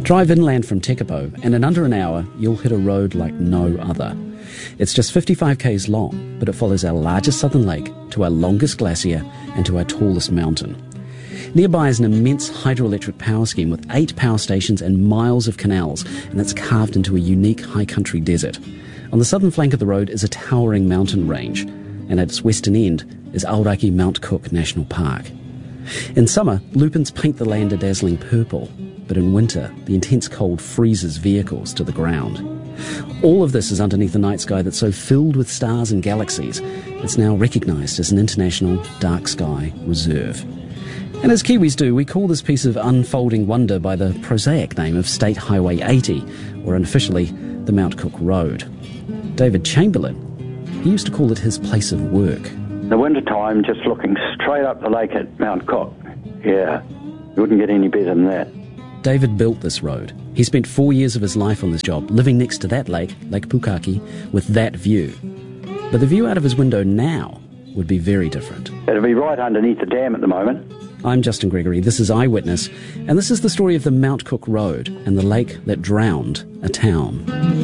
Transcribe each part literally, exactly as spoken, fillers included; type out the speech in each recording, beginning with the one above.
Drive inland from Tekapo, and in under an hour, you'll hit a road like no other. It's just fifty-five kays long, but it follows our largest southern lake to our longest glacier and to our tallest mountain. Nearby is an immense hydroelectric power scheme with eight power stations and miles of canals, and it's carved into a unique high country desert. On the southern flank of the road is a towering mountain range, and at its western end is Aoraki Mount Cook National Park. In summer, lupins paint the land a dazzling purple, but in winter, the intense cold freezes vehicles to the ground. All of this is underneath a night sky that's so filled with stars and galaxies, it's now recognised as an international dark sky reserve. And as Kiwis do, we call this piece of unfolding wonder by the prosaic name of State Highway eighty, or unofficially, the Mount Cook Road. David Chamberlain, he used to call it his place of work. The winter time, just looking straight up the lake at Mount Cook, yeah, you wouldn't get any better than that. David built this road. He spent four years of his life on this job, living next to that lake, Lake Pukaki, with that view. But the view out of his window now would be very different. It'll be right underneath the dam at the moment. I'm Justin Gregory, this is Eyewitness, and this is the story of the Mount Cook Road and the lake that drowned a town.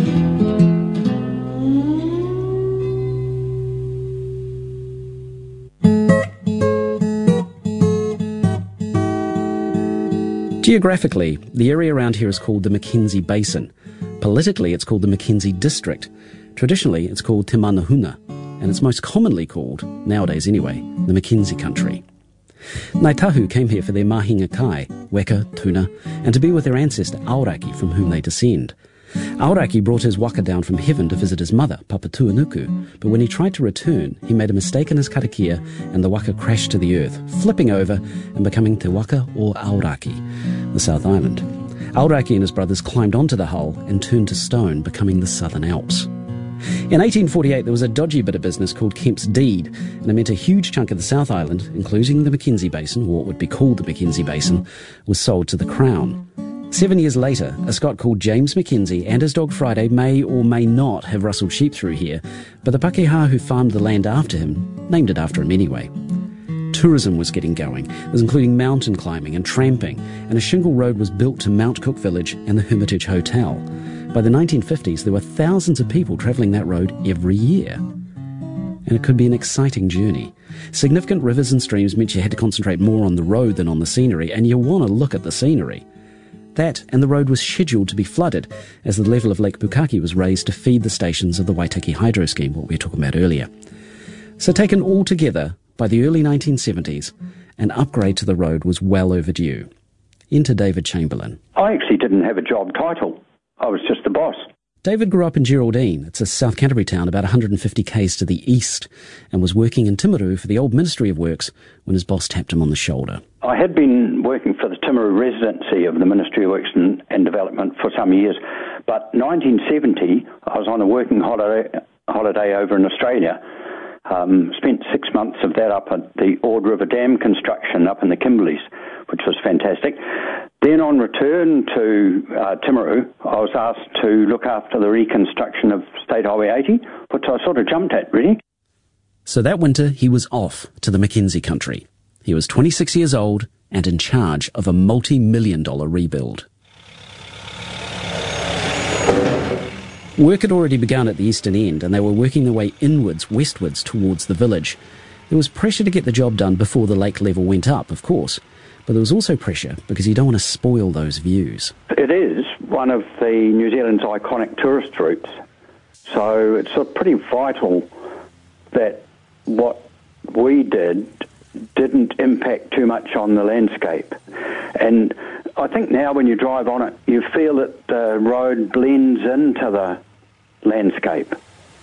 Geographically, the area around here is called the Mackenzie Basin. Politically, it's called the Mackenzie District. Traditionally, it's called Te Manahuna, and it's most commonly called, nowadays anyway, the Mackenzie Country. Ngāi Tahu came here for their mahinga kai, weka, tuna, and to be with their ancestor Aoraki, from whom they descend. Aoraki brought his waka down from heaven to visit his mother, Papatuanuku, but when he tried to return, he made a mistake in his karakia and the waka crashed to the earth, flipping over and becoming Te Waka or Aoraki, the South Island. Aoraki and his brothers climbed onto the hull and turned to stone, becoming the Southern Alps. In eighteen forty-eight, there was a dodgy bit of business called Kemp's Deed, and it meant a huge chunk of the South Island, including the Mackenzie Basin, or what would be called the Mackenzie Basin, was sold to the Crown. Seven years later, a Scot called James Mackenzie and his dog Friday may or may not have rustled sheep through here, but the Pakeha who farmed the land after him named it after him anyway. Tourism was getting going. It was including mountain climbing and tramping, and a shingle road was built to Mount Cook Village and the Hermitage Hotel. By the nineteen fifties, there were thousands of people travelling that road every year. And it could be an exciting journey. Significant rivers and streams meant you had to concentrate more on the road than on the scenery, and you want to look at the scenery. That and the road was scheduled to be flooded as the level of Lake Pukaki was raised to feed the stations of the Waitaki Hydro Scheme, what we were talking about earlier. So taken all together, by the early nineteen seventies, an upgrade to the road was well overdue. Enter David Chamberlain. I actually didn't have a job title. I was just the boss. David grew up in Geraldine. It's a South Canterbury town about one hundred fifty kays to the east, and was working in Timaru for the old Ministry of Works when his boss tapped him on the shoulder. I had been working for the Timaru residency of the Ministry of Works and, and Development for some years, but nineteen seventy, I was on a working holiday, holiday over in Australia. Um, spent six months of that up at the Ord River Dam construction up in the Kimberleys, which was fantastic. Then on return to uh, Timaru, I was asked to look after the reconstruction of State Highway eighty, which I sort of jumped at, really. So that winter, he was off to the Mackenzie Country. He was twenty-six years old and in charge of a multi-million dollar rebuild. Work had already begun at the eastern end, and they were working their way inwards, westwards, towards the village. There was pressure to get the job done before the lake level went up, of course, but there was also pressure because you don't want to spoil those views. It is one of the New Zealand's iconic tourist routes, so it's sort of pretty vital that what we did didn't impact too much on the landscape. And I think now when you drive on it, you feel that the road blends into the landscape.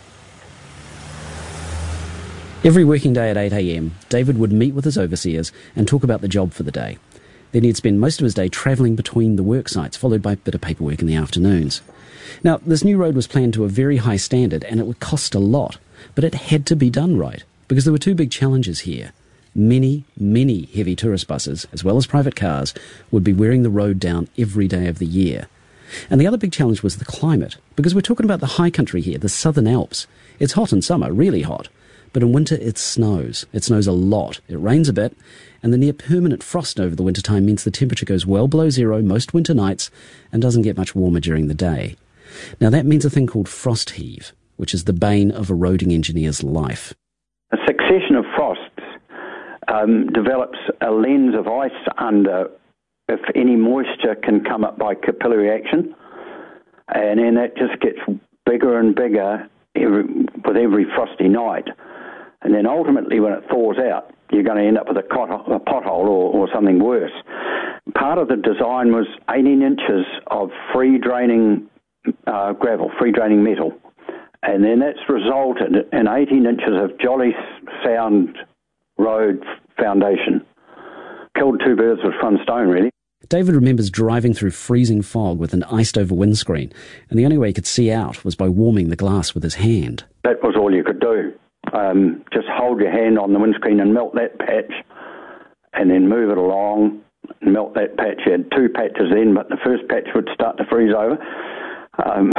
Every working day at eight a.m, David would meet with his overseers and talk about the job for the day. Then he'd spend most of his day travelling between the work sites, followed by a bit of paperwork in the afternoons. Now, this new road was planned to a very high standard, and it would cost a lot, but it had to be done right, because there were two big challenges here. Many, many heavy tourist buses, as well as private cars, would be wearing the road down every day of the year. And the other big challenge was the climate, because we're talking about the high country here, the Southern Alps. It's hot in summer, really hot, but in winter it snows. It snows a lot, it rains a bit, and the near-permanent frost over the wintertime means the temperature goes well below zero most winter nights and doesn't get much warmer during the day. Now that means a thing called frost heave, which is the bane of a roading engineer's life. A succession of frosts um, develops a lens of ice under if any moisture can come up by capillary action, and then that just gets bigger and bigger every, with every frosty night. And then ultimately when it thaws out, you're going to end up with a, cot, a pothole or, or something worse. Part of the design was eighteen inches of free-draining uh, gravel, free-draining metal. And then that's resulted in eighteen inches of jolly sound road foundation. Killed two birds with one stone, really. David remembers driving through freezing fog with an iced-over windscreen, and the only way he could see out was by warming the glass with his hand. That was all you could do. Um, just hold your hand on the windscreen and melt that patch, and then move it along and melt that patch. You had two patches then, but the first patch would start to freeze over. Um,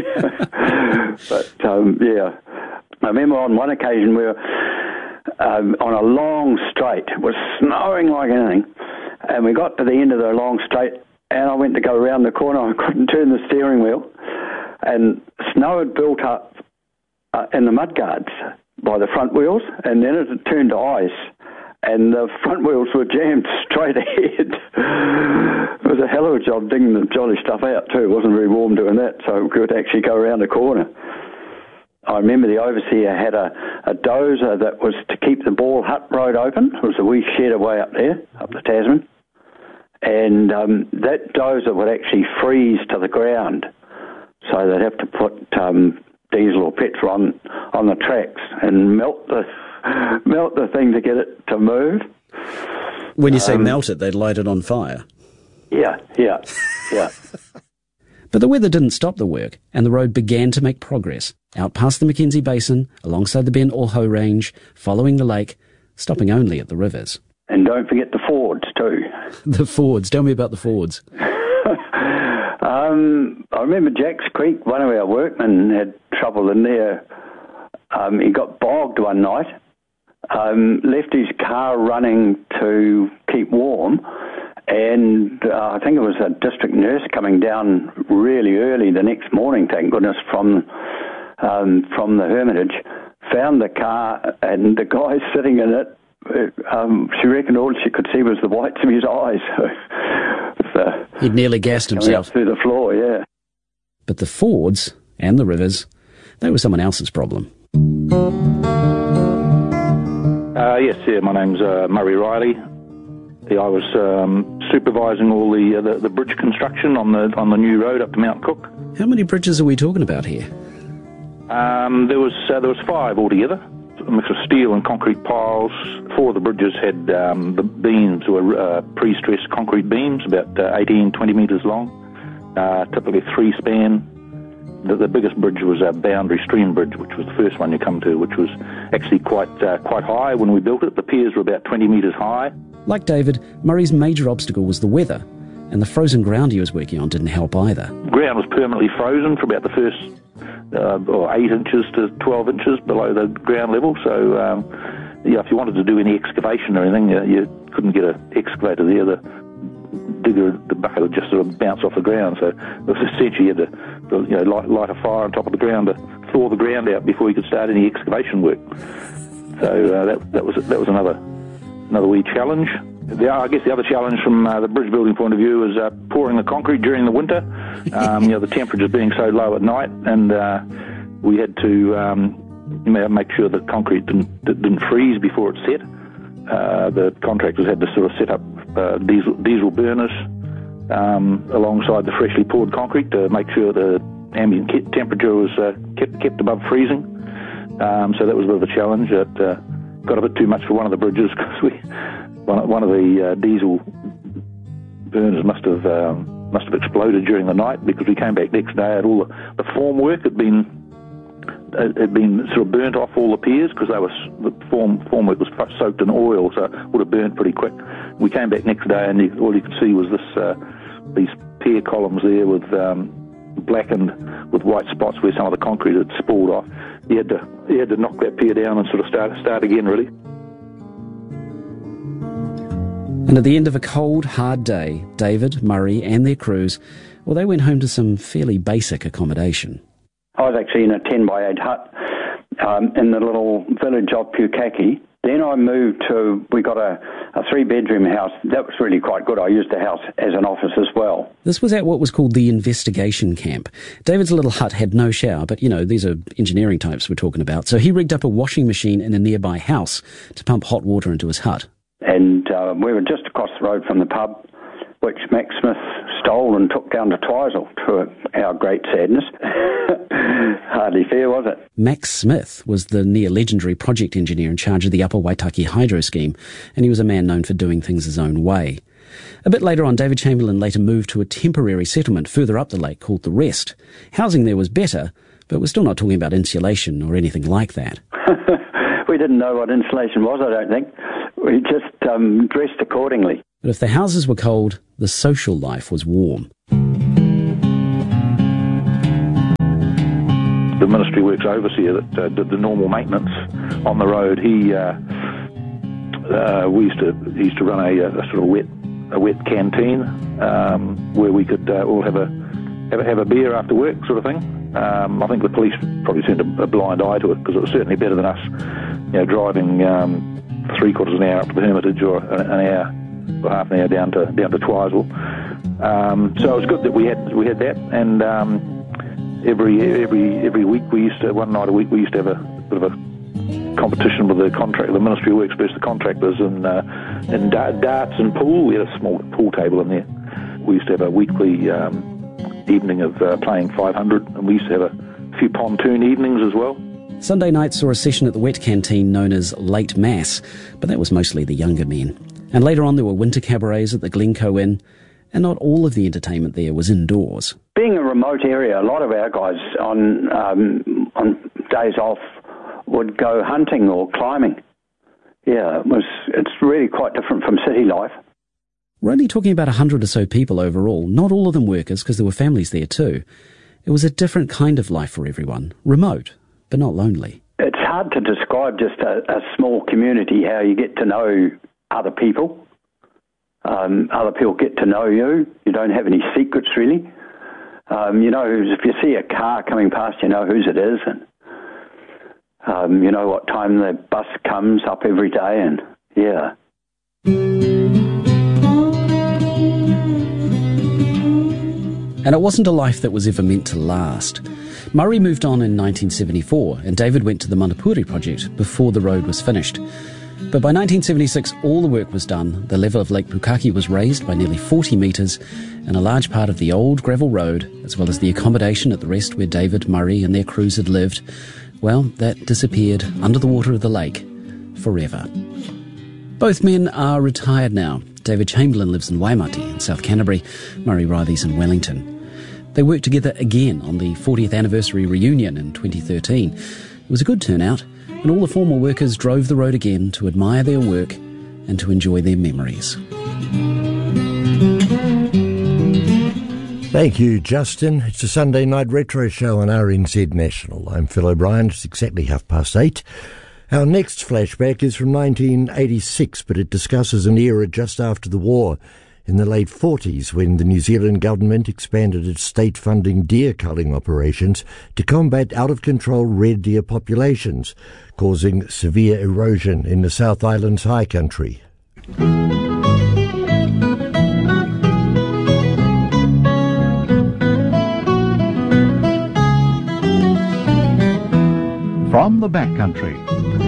but, um, yeah, I remember on one occasion we were um, on a long straight. It was snowing like anything, and we got to the end of the long straight, and I went to go around the corner. I couldn't turn the steering wheel, and snow had built up uh, in the mudguards by the front wheels, and then it had turned to ice, and the front wheels were jammed straight ahead. It was a hell of a job digging the jolly stuff out too. It wasn't very warm doing that, so we could actually go around the corner. I remember the overseer had a, a dozer that was to keep the Ball Hut Road open. It was a wee shed away up there, up the Tasman. And um, that dozer would actually freeze to the ground. So they'd have to put um, diesel or petrol on, on the tracks and melt the melt the thing to get it to move. When you say um, melt it, they'd light it on fire. Yeah, yeah, yeah. But the weather didn't stop the work, and the road began to make progress, out past the Mackenzie Basin, alongside the Ben Orho Range, following the lake, stopping only at the rivers. And don't forget the fords too. The fords. Tell me about the fords. um, I remember Jacks Creek, one of our workmen had trouble in there. Um, he got bogged one night, um, left his car running to keep warm, and uh, I think it was a district nurse coming down really early the next morning, thank goodness, from um, from the Hermitage, found the car, and the guy sitting in it, um, she reckoned all she could see was the whites of his eyes. So, he'd nearly gassed himself. Up through the floor, yeah. But the fords and the rivers, they were someone else's problem. Uh, yes, yeah, my name's uh, Murray Riley. Yeah, I was um, supervising all the, uh, the the bridge construction on the on the new road up to Mount Cook. How many bridges are we talking about here? Um, there was uh, there was five altogether, a mix of steel and concrete piles. Four of the bridges had um, the beams were uh, pre-stressed concrete beams, about uh, eighteen, twenty metres long, uh, typically three span. The, the biggest bridge was a Boundary Stream Bridge, which was the first one you come to, which was actually quite uh, quite high when we built it. The piers were about twenty metres high. Like David, Murray's major obstacle was the weather, and the frozen ground he was working on didn't help either. The ground was permanently frozen for about the first uh, or eight inches to twelve inches below the ground level. So, um, yeah, if you wanted to do any excavation or anything, uh, you couldn't get an excavator there. The digger, the bucket would just sort of bounce off the ground. So, it was essentially you had to, you know, light, light a fire on top of the ground to thaw the ground out before you could start any excavation work. So uh, that that was that was another. Another wee challenge. The, I guess the other challenge from uh, the bridge building point of view is uh, pouring the concrete during the winter. Um, you know, the temperatures being so low at night, and uh, we had to um, make sure that concrete didn't, didn't freeze before it set. Uh, the contractors had to sort of set up uh, diesel, diesel burners um, alongside the freshly poured concrete to make sure the ambient temperature was uh, kept, kept above freezing. Um, so that was a bit of a challenge. It, uh, got a bit too much for one of the bridges because we one, one of the uh, diesel burners must have um, must have exploded during the night, because we came back next day and all the, the formwork had been it had been sort of burnt off all the piers, because they were the form formwork was soaked in oil, so it would have burnt pretty quick. We came back next day and you, all you could see was this uh, these pier columns there with um, blackened with white spots where some of the concrete had spalled off. You had to you had to knock that pier down and sort of start start again, really. And at the end of a cold, hard day, David, Murray and their crews, well, they went home to some fairly basic accommodation. I was actually in a ten by eight hut um, in the little village of Pukaki. Then I moved to, we got a, a three-bedroom house. That was really quite good. I used the house as an office as well. This was at what was called the investigation camp. David's little hut had no shower, but, you know, these are engineering types we're talking about. So he rigged up a washing machine in a nearby house to pump hot water into his hut. And uh, we were just across the road from the pub, which Mac Smith stole and took down to Twizel, to our great sadness. Hardly fair, was it? Mac Smith was the near-legendary project engineer in charge of the Upper Waitaki hydro scheme, and he was a man known for doing things his own way. A bit later on, David Chamberlain later moved to a temporary settlement further up the lake called The Rest. Housing there was better, but we're still not talking about insulation or anything like that. We didn't know what insulation was, I don't think. We just um, dressed accordingly. But if the houses were cold, the social life was warm. The Ministry Works overseer that uh, did the normal maintenance on the road, he uh, uh, we used to he used to run a, a sort of wet a wet canteen um, where we could uh, all have a, have a have a beer after work, sort of thing. Um, I think the police probably turned a, a blind eye to it because it was certainly better than us, you know, driving um, three quarters of an hour up to the Hermitage or an, an hour or half an hour down to down to Twizel. Um, so it was good that we had we had that, and um, every every every week we used to one night a week we used to have a bit of a competition with the contract, the Ministry of Works versus the contractors, and uh, and darts and pool. We had a small pool table in there. We used to have a weekly um, evening of uh, playing five hundred, and we used to have a few pontoon evenings as well. Sunday night saw a session at the wet canteen known as Late Mass, but that was mostly the younger men. And later on there were winter cabarets at the Glencoe Inn, and not all of the entertainment there was indoors. Being a remote area, a lot of our guys on um, on days off would go hunting or climbing. Yeah, it was. It's really quite different from city life. We're only talking about a hundred or so people overall, not all of them workers because there were families there too. It was a different kind of life for everyone, remote, but not lonely. It's hard to describe just a, a small community, how you get to know other people. Um, other people get to know you. You don't have any secrets, really. Um, you know, if you see a car coming past, you know whose it is, and um, you know what time the bus comes up every day, and yeah. And it wasn't a life that was ever meant to last. Murray moved on in nineteen seventy-four, and David went to the Manapuri project before the road was finished. But by nineteen seventy-six, all the work was done. The level of Lake Pukaki was raised by nearly forty metres, and a large part of the old gravel road, as well as the accommodation at the Rest where David, Murray and their crews had lived, well, that disappeared under the water of the lake forever. Both men are retired now. David Chamberlain lives in Waimati in South Canterbury. Murray Wrythy's in Wellington. They worked together again on the fortieth anniversary reunion in twenty thirteen. It was a good turnout, and all the former workers drove the road again to admire their work and to enjoy their memories. Thank you, Justin. It's a Sunday night retro show on R N Z National. I'm Phil O'Brien. It's exactly half past eight. Our next flashback is from nineteen eighty-six, but it discusses an era just after the war, in the late forties, when the New Zealand government expanded its state-funding deer culling operations to combat out-of-control red deer populations, causing severe erosion in the South Island's high country. From the backcountry.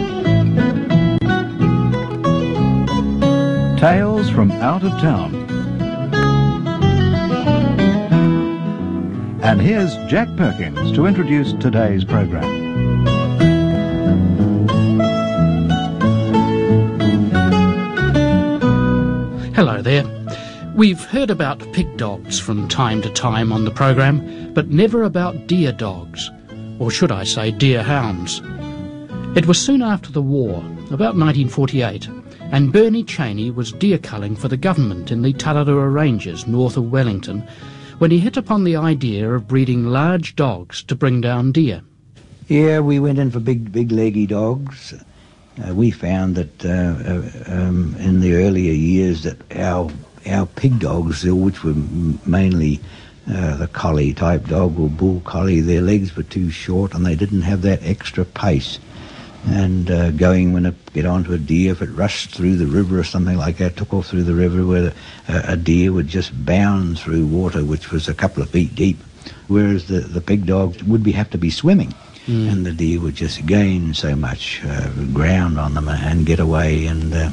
Tales from out of town. And here's Jack Perkins to introduce today's programme. Hello there. We've heard about pig dogs from time to time on the programme, but never about deer dogs, or should I say deer hounds. It was soon after the war, about nineteen forty-eight, and Bernie Cheney was deer culling for the government in the Tararua Ranges north of Wellington, when he hit upon the idea of breeding large dogs to bring down deer. Yeah, we went in for big, big leggy dogs, uh, we found that uh, uh, um, in the earlier years that our our pig dogs, which were mainly uh, the collie type dog or bull collie, their legs were too short and they didn't have that extra pace. And uh, going when it get onto a deer, if it rushed through the river or something like that, took off through the river, where a, a deer would just bound through water, which was a couple of feet deep, whereas the, the pig dogs would be have to be swimming, mm. and the deer would just gain so much uh, ground on them and get away. And uh,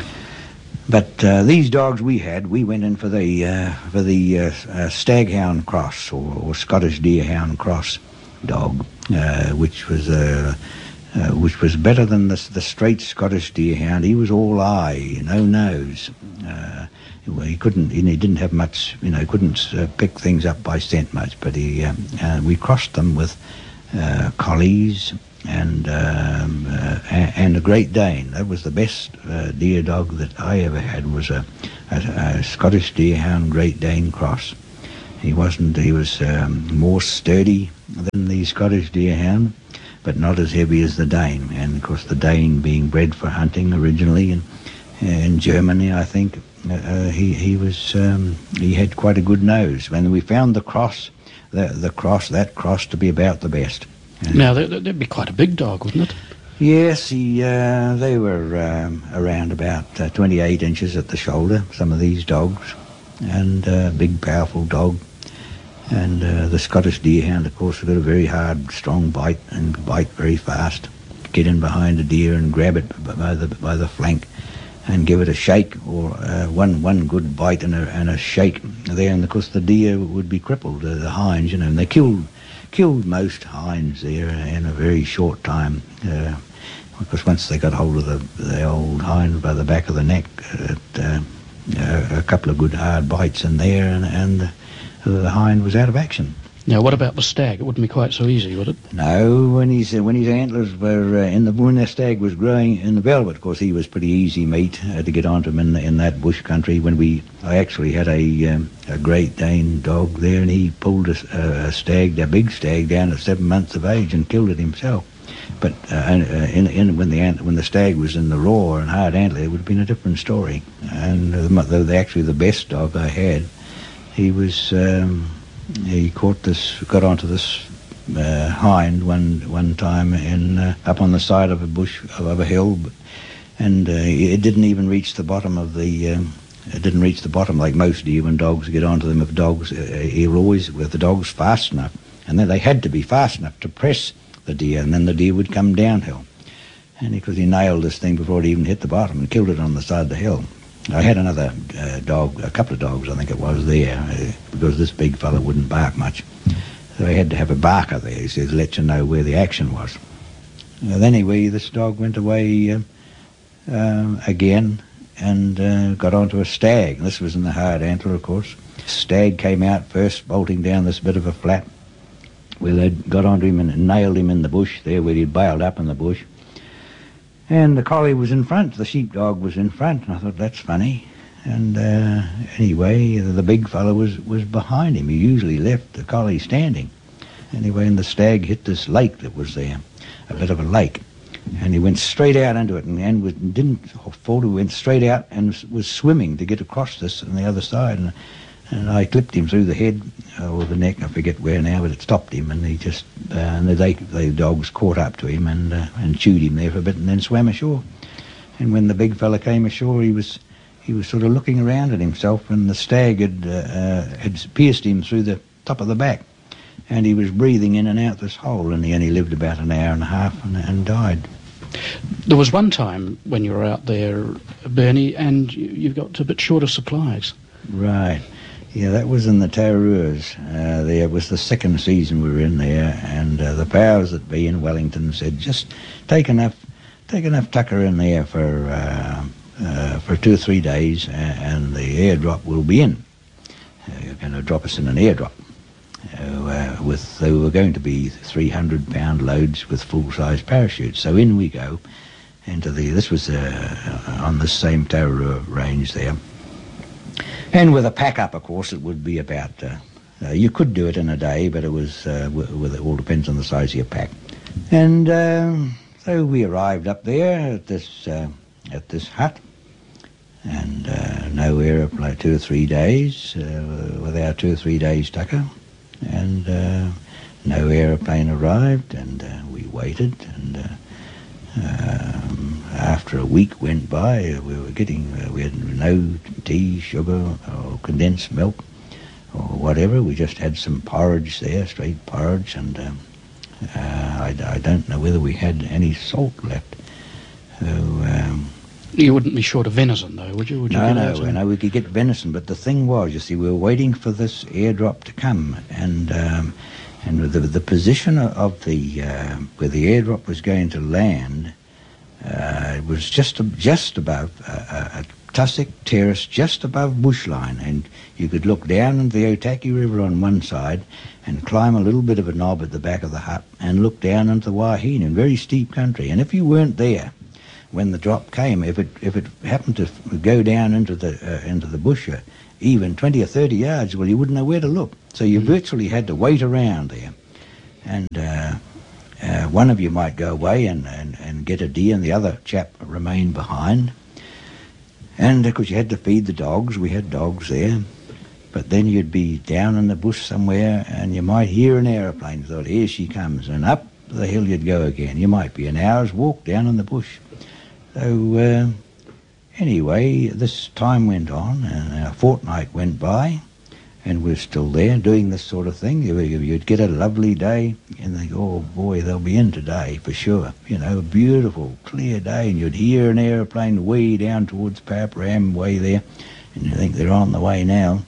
but uh, these dogs we had, we went in for the uh, for the uh, uh, staghound cross or, or Scottish deerhound cross dog, uh, which was a uh, Uh, which was better than the, the straight Scottish deerhound. He was all eye, no nose. Uh, he couldn't, he didn't have much, you know, couldn't uh, pick things up by scent much. But he, um, uh, we crossed them with uh, collies and um, uh, and a Great Dane. That was the best uh, deer dog that I ever had. Was a, a, a Scottish deerhound Great Dane cross. He wasn't. He was um, more sturdy than the Scottish deerhound, but not as heavy as the Dane. And of course the Dane being bred for hunting originally in, in Germany, I think, uh, he he was um, he had quite a good nose. When we found the cross, the the cross that cross to be about the best. And now that, that'd be quite a big dog, wouldn't it? Yes, he uh, they were um, around about uh, twenty-eight inches at the shoulder. Some of these dogs, and a uh, big, powerful dog. And uh, the Scottish deerhound, of course, has got a very hard, strong bite and bite very fast. Get in behind a deer and grab it by the by the flank, and give it a shake, or uh, one one good bite and a and a shake there. And of course, the deer would be crippled. Uh, the hinds, you know, and they killed killed most hinds there in a very short time. Uh, because once they got hold of the the old hind by the back of the neck, uh, uh, a couple of good hard bites in there, and and. The hind was out of action. Now, what about the stag? It wouldn't be quite so easy, would it? No, when his uh, when his antlers were uh, in the when the stag was growing in the velvet, of course, he was pretty easy meat uh, to get onto him in in that bush country. When we, I actually had a um, a Great Dane dog there, and he pulled a, a stag, a big stag, down at seven months of age and killed it himself. But uh, in, in when the ant, when the stag was in the raw and hard antler, it would have been a different story. And uh, the, the, actually the best dog I had. He was, um, he caught this, got onto this uh, hind one one time in uh, up on the side of a bush, of a hill, and uh, it didn't even reach the bottom of the, um, it didn't reach the bottom like most deer when dogs get onto them. If dogs, uh, he always, with the dogs fast enough, and then they had to be fast enough to press the deer, and then the deer would come downhill. And because he nailed this thing before it even hit the bottom and killed it on the side of the hill. I had another uh, dog, a couple of dogs, I think it was, there, uh, because this big fella wouldn't bark much. So I had to have a barker there, he says, let you know where the action was. Uh, anyway, this dog went away uh, uh, again and uh, got onto a stag. This was in the hard antler, of course. Stag came out first, bolting down this bit of a flat, where they'd got onto him and nailed him in the bush there, where he'd bailed up in the bush. And the collie was in front, the sheepdog was in front, and I thought, that's funny. And uh, anyway, the big fellow was, was behind him. He usually left the collie standing. Anyway, and the stag hit this lake that was there, a bit of a lake. And he went straight out into it, and, and was, didn't fall, he went straight out and was, was swimming to get across this on the other side. And, and I clipped him through the head, or the neck, I forget where now, but it stopped him, and he just, uh, and they, the dogs caught up to him and uh, and chewed him there for a bit, and then swam ashore. And when the big fella came ashore, he was he was sort of looking around at himself, and the stag had uh, uh, had pierced him through the top of the back, and he was breathing in and out this hole, and he only lived about an hour and a half and, and died. There was one time when you were out there, Bernie, and you, you got a bit short of supplies. Right. Yeah, that was in the Tararus. Uh, there was the second season we were in there, and uh, the powers that be in Wellington said, just take enough, take enough tucker in there for uh, uh, for two or three days, and the airdrop will be in. Uh, you're going to drop us in an airdrop. Uh, uh, with they were going to be three hundred pound loads with full-size parachutes. So in we go into the. This was uh, on the same Tararua range there. And with a pack-up, of course, it would be about, uh, uh, you could do it in a day, but it was, uh, w- w- it all depends on the size of your pack. And uh, So we arrived up there at this uh, at this hut, and uh, no aeroplane, two or three days, uh, with our two or three days tucker, and uh, no aeroplane arrived, and uh, we waited, and uh, um, after a week went by, we were getting, uh, we had no tea, sugar, or condensed milk, or whatever. We just had some porridge there, straight porridge, and um, uh, I, I don't know whether we had any salt left. So, um, you wouldn't be short of venison, though, would you? Would you no, get no, venison? no, we could get venison, but the thing was, you see, we were waiting for this airdrop to come, and um, and the the position of the uh, where the airdrop was going to land, uh, it was just just above a, a tussock terrace, just above bushline, and you could look down into the Otaki River on one side, and climb a little bit of a knob at the back of the hut, and look down into the Wahine, in very steep country. And if you weren't there when the drop came, if it if it happened to go down into the uh, into the bush, uh, even twenty or thirty yards, well, you wouldn't know where to look. So you mm. virtually had to wait around there, and uh, uh, one of you might go away and, and, and get a deer, and the other chap remained behind. And of course you had to feed the dogs. We had dogs there, but then you'd be down in the bush somewhere, and you might hear an aeroplane. You thought, here she comes, and up the hill you'd go again. You might be an hour's walk down in the bush. So, uh, anyway, this time went on, and a fortnight went by, and we're still there doing this sort of thing. You'd get a lovely day, and think, oh boy, they'll be in today for sure. You know, a beautiful, clear day, and you'd hear an aeroplane way down towards Paparam, way there, and you think they're on the way now.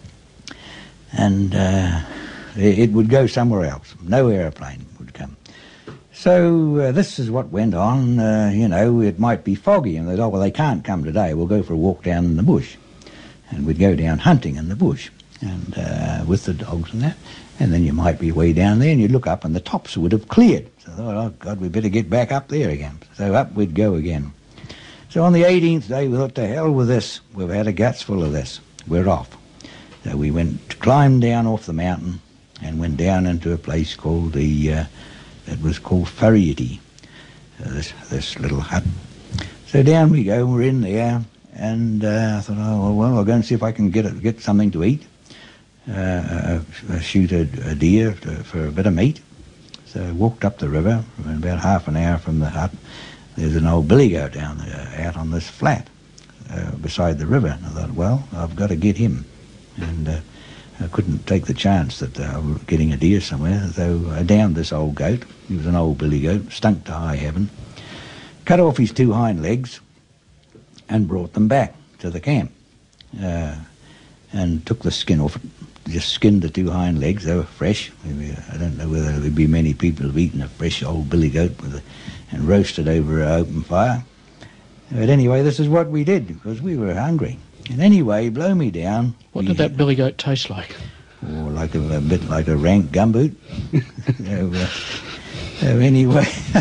And uh, it would go somewhere else. No aeroplane would come. So uh, this is what went on. Uh, you know, it might be foggy, and they'd, oh, well, they can't come today. We'll go for a walk down in the bush. And we'd go down hunting in the bush, and uh, with the dogs and that. And then you might be way down there, and you'd look up, and the tops would have cleared. So I thought, oh, God, we better get back up there again. So up we'd go again. So on the eighteenth day, we thought, to hell with this. We've had a guts full of this. We're off. So we went, climbed down off the mountain, and went down into a place called the... Uh, It was called Whareiti, uh, this this little hut. So down we go, we're in there, and uh, I thought, oh, well, I'll go and see if I can get a, get something to eat, uh, uh, shoot a, a deer to, for a bit of meat. So I walked up the river, about half an hour from the hut. There's an old billy goat down there, out on this flat, uh, beside the river. And I thought, well, I've got to get him. And... Uh, I couldn't take the chance that I was getting a deer somewhere, so I downed this old goat. He was an old billy goat, stunk to high heaven. Cut off his two hind legs and brought them back to the camp, uh, and took the skin off it. Just skinned the two hind legs. They were fresh. I don't know whether there'd be many people who've eaten a fresh old billy goat with a, and roasted over an open fire. But anyway, this is what we did, because we were hungry. And anyway, blow me down. What did that billy goat taste like? Oh, like a, a bit like a rank gumboot. so, uh, so anyway,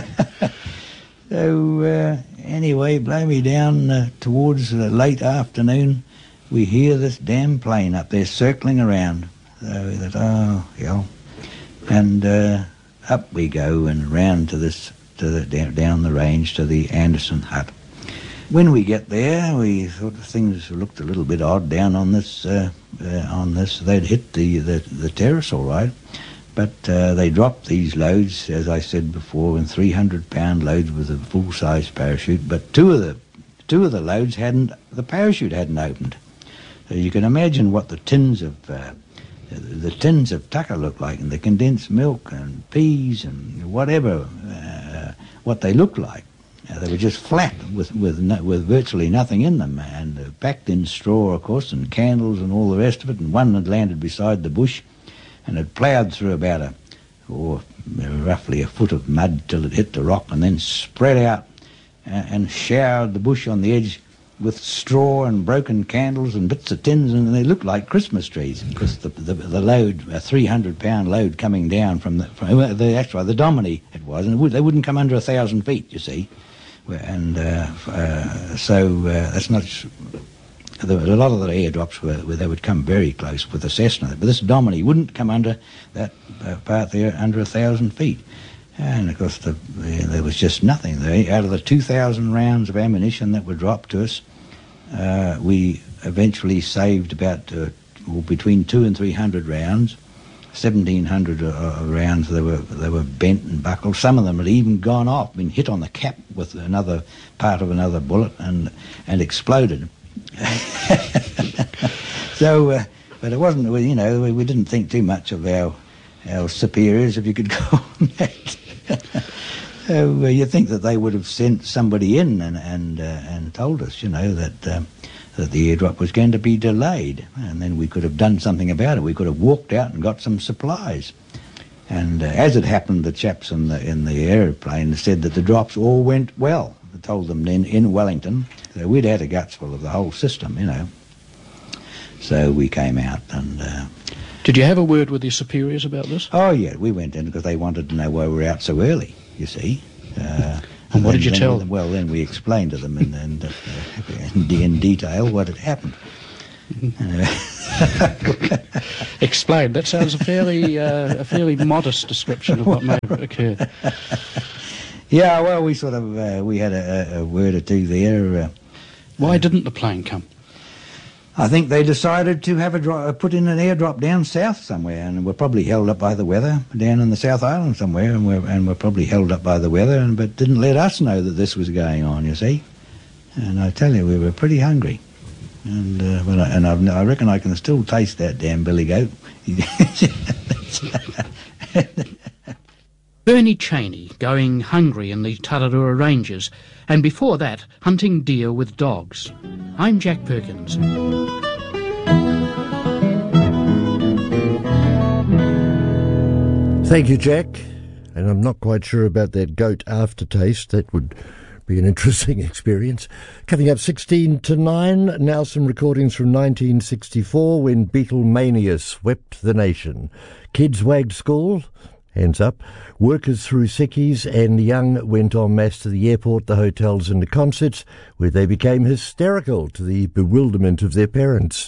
so uh, anyway, blow me down uh, towards the late afternoon. We hear this damn plane up there circling around. So we thought, oh, yeah. And uh, up we go and round to this, to the down, down the range to the Anderson hut. When we get there, we thought things looked a little bit odd down on this. Uh, uh, on this, they'd hit the, the, the terrace all right, but uh, they dropped these loads, as I said before, in three hundred pound loads with a full size parachute. But two of the two of the loads hadn't. The parachute hadn't opened. So you can imagine what the tins of uh, the tins of tucker looked like, and the condensed milk and peas and whatever uh, what they looked like. Uh, they were just flat with with no, with virtually nothing in them, and uh, packed in straw, of course, and candles and all the rest of it. And one had landed beside the bush, and had ploughed through about a, or roughly a foot of mud till it hit the rock, and then spread out uh, and showered the bush on the edge with straw and broken candles and bits of tins, and they looked like Christmas trees, because the the, the load, a three hundred pound load coming down from the from the actually the Domini it was, and it would, they wouldn't come under a thousand feet, you see. And uh, uh, so uh, that's not... A lot of the airdrops were, where they would come very close with the Cessna, but this Domini wouldn't come under that uh, part there under a thousand feet. And, of course, the, the, there was just nothing there. Out of the two thousand rounds of ammunition that were dropped to us, uh, we eventually saved about uh, well, between two and three hundred rounds. seventeen hundred uh, rounds, they were they were bent and buckled. Some of them had even gone off, been hit on the cap with another part of another bullet and and exploded. so, uh, but it wasn't, you know, we, we didn't think too much of our our superiors, if you could call them that. So uh, you think that they would have sent somebody in and and uh, and told us, you know, that. Um, that the airdrop was going to be delayed, and then we could have done something about it. We could have walked out and got some supplies. And uh, as it happened, the chaps in the in the aeroplane said that the drops all went well. I told them then in Wellington, so we'd had a gutsful of the whole system, you know. So we came out and... Uh, Did you have a word with your superiors about this? Oh, yeah, we went in because they wanted to know why we were out so early, you see. Uh, And what then, did you then, tell them? Well, then we explained to them in, in, uh, in, in detail what had happened. Explain. That sounds a fairly uh, a fairly modest description of what may have occurred. Yeah, well, we sort of uh, we had a, a word or two there. Uh, Why didn't the plane come? I think they decided to have a dro- put in an airdrop down south somewhere, and were probably held up by the weather down in the South Island somewhere, and were and were probably held up by the weather, and but didn't let us know that this was going on. You see, and I tell you, we were pretty hungry, and uh, well, I, and I've, I reckon I can still taste that damn billy goat. Bernie Cheney going hungry in the Tararua Ranges, and before that, hunting deer with dogs. I'm Jack Perkins. Thank you, Jack. And I'm not quite sure about that goat aftertaste. That would be an interesting experience. Coming up sixteen to nine, now some recordings from nineteen sixty-four when Beatlemania swept the nation. Kids wagged school, hands up. Workers threw sickies, and young went en masse to the airport, the hotels and the concerts, where they became hysterical to the bewilderment of their parents.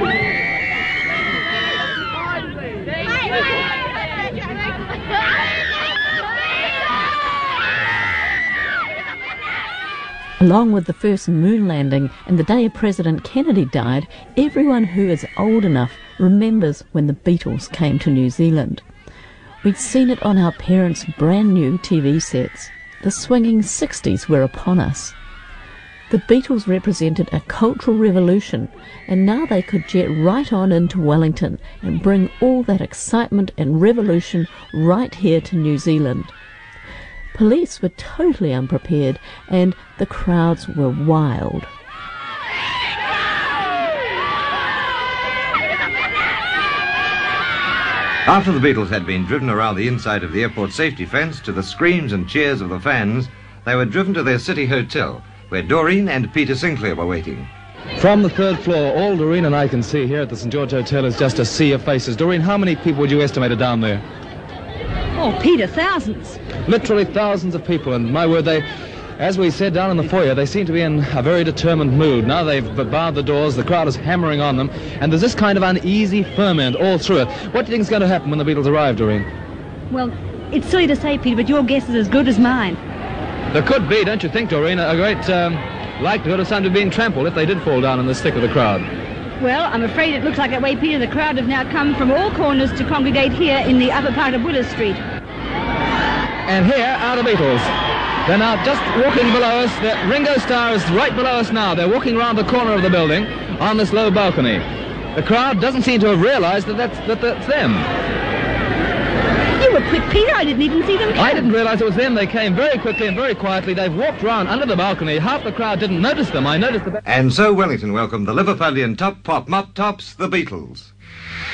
Along with the first moon landing and the day President Kennedy died, everyone who is old enough remembers when the Beatles came to New Zealand. We'd seen it on our parents' brand new T V sets. The swinging sixties were upon us. The Beatles represented a cultural revolution, and now they could jet right on into Wellington and bring all that excitement and revolution right here to New Zealand. Police were totally unprepared, and the crowds were wild. After the Beatles had been driven around the inside of the airport safety fence to the screams and cheers of the fans, they were driven to their city hotel, where Doreen and Peter Sinclair were waiting. From the third floor, all Doreen and I can see here at the Saint George Hotel is just a sea of faces. Doreen, how many people would you estimate are down there? Oh, Peter, thousands. Literally thousands of people, and my word, they, as we said down in the foyer, they seem to be in a very determined mood. Now they've barred the doors, the crowd is hammering on them, and there's this kind of uneasy ferment all through it. What do you think is going to happen when the Beatles arrive, Doreen? Well, it's silly to say, Peter, but your guess is as good as mine. There could be, don't you think, Doreen, a great um, likelihood of somebody being trampled if they did fall down in the thick of the crowd. Well, I'm afraid it looks like that way, Peter. The crowd have now come from all corners to congregate here in the upper part of Willis Street. And here are the Beatles. They're now just walking below us. The Ringo Starr is right below us now. They're walking around the corner of the building on this low balcony. The crowd doesn't seem to have realized that that's, that that's them. You were quick, Peter. I didn't even see them come. I didn't realize it was them. They came very quickly and very quietly. They've walked round under the balcony. Half the crowd didn't notice them. I noticed the... And so Wellington welcomed the Liverpudlian top pop mop tops, the Beatles.